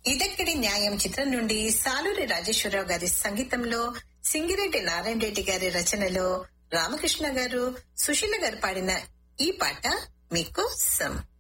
ఇదక్కడి న్యాయం చిత్రం నుండి సాలూరి రాజేశ్వరరావు గారి సంగీతంలో సింగిరెడ్డి నారాయణ రెడ్డి గారి రచనలో రామకృష్ణ గారు, సుశీల గారు పాడిన ఈ పాట మీకోసం.